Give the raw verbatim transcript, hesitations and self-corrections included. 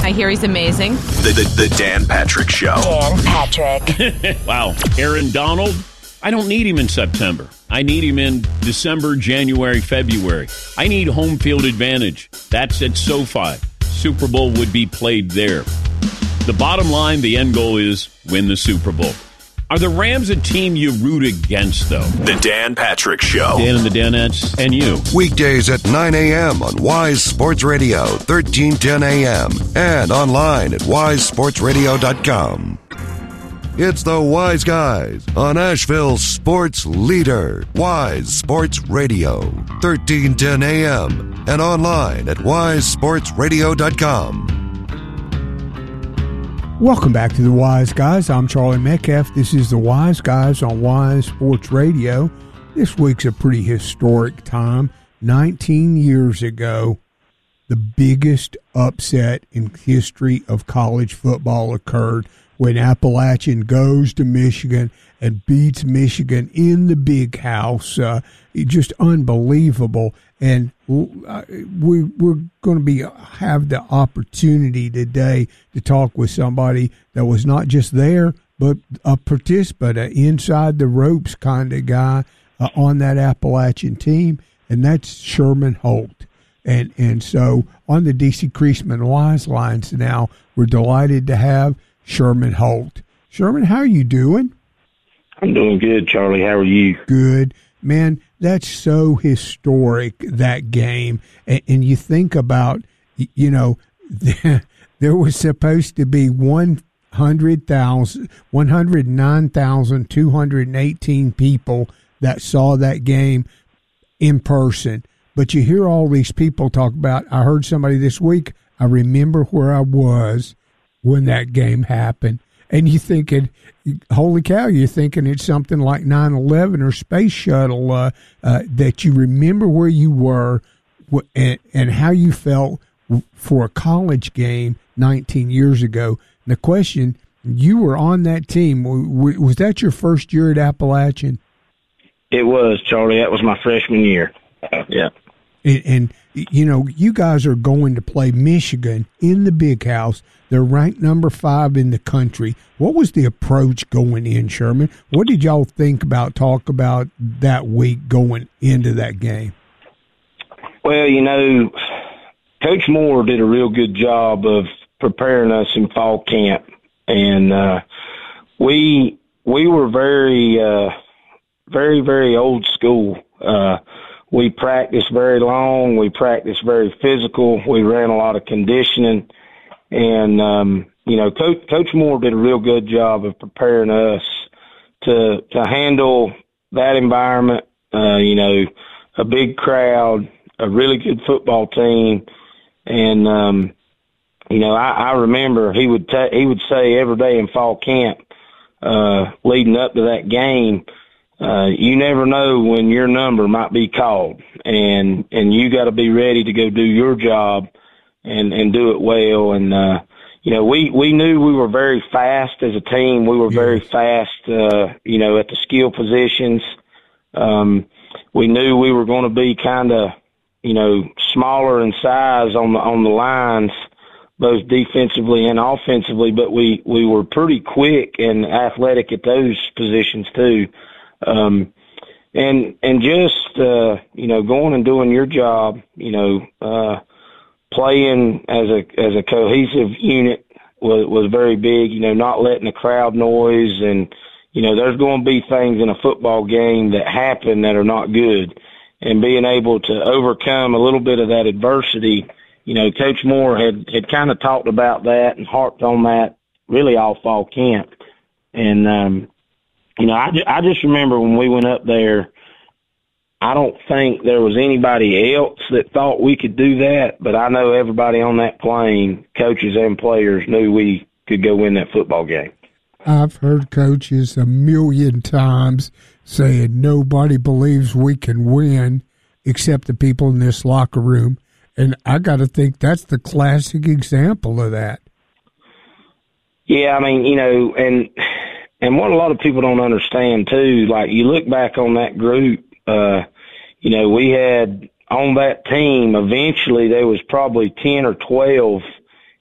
I hear he's amazing. The, the, the Dan Patrick Show. Dan Patrick. Wow. Aaron Donald, I don't need him in September. I need him in December, January, February. I need home field advantage. That's at SoFi. Super Bowl would be played there. The bottom line, the end goal is win the Super Bowl. Are the Rams a team you root against, though? The Dan Patrick Show. Dan and the Danettes and you. Weekdays at nine a.m. on Wise Sports Radio, thirteen ten a.m. and online at wise sports radio dot com. It's the Wise Guys on Asheville's sports leader, Wise Sports Radio, thirteen ten a.m. and online at wise sports radio dot com. Welcome back to the Wise Guys. I'm Charlie Metcalf. This is the Wise Guys on Wise Sports Radio. This week's a pretty historic time. nineteen years ago, the biggest upset in history of college football occurred when Appalachian goes to Michigan and beats Michigan in the Big House. Uh, just unbelievable. And we, we're going to be have the opportunity today to talk with somebody that was not just there, but a participant, an inside the ropes kind of guy uh, on that Appalachian team, and that's Sherman Holt. And and so on the D C Creasman Wise lines now, we're delighted to have Sherman Holt. Sherman, how are you doing? I'm doing good, Charlie. How are you? Good. Man, that's so historic, that game. And, and you think about, you know, there was supposed to be one hundred thousand, one hundred nine thousand two hundred eighteen people that saw that game in person. But you hear all these people talk about, I heard somebody this week, I remember where I was when that game happened. And you thinking, holy cow, you're thinking it's something like nine eleven or Space Shuttle, uh, uh, that you remember where you were and, and how you felt for a college game nineteen years ago. And the question, you were on that team. Was that your first year at Appalachian? It was, Charlie. That was my freshman year. Yeah. And, and, you know, you guys are going to play Michigan in the Big House. They're ranked number five in the country. What was the approach going in, Sherman? What did y'all think about, talk about that week going into that game? Well, you know, Coach Moore did a real good job of preparing us in fall camp. And uh, we we were very, uh, very, very old school. Uh We practiced very long. We practiced very physical. We ran a lot of conditioning. And, um, you know, Coach, Coach Moore did a real good job of preparing us to to handle that environment, uh, you know, a big crowd, a really good football team. And, um, you know, I, I remember he would ta- he would say every day in fall camp uh, leading up to that game, Uh, you never know when your number might be called, and and you got to be ready to go do your job and and do it well. And uh, you know, we we knew we were very fast as a team. We were very fast, uh, you know, at the skill positions. Um, we knew we were going to be kind of, you know, smaller in size on the on the lines, both defensively and offensively. But we we were pretty quick and athletic at those positions too. Um, and, and just, uh, you know, going and doing your job, you know, uh, playing as a, as a cohesive unit was, was very big, you know, not letting the crowd noise. And, you know, there's going to be things in a football game that happen that are not good, and being able to overcome a little bit of that adversity. You know, Coach Moore had, had kind of talked about that and harped on that really all fall camp. And, um, You know, I, I just remember when we went up there, I don't think there was anybody else that thought we could do that, but I know everybody on that plane, coaches and players, knew we could go win that football game. I've heard coaches a million times saying nobody believes we can win except the people in this locker room, and I got to think that's the classic example of that. Yeah, I mean, you know, and – And what a lot of people don't understand, too, like you look back on that group, uh, you know, we had on that team, eventually there was probably ten or twelve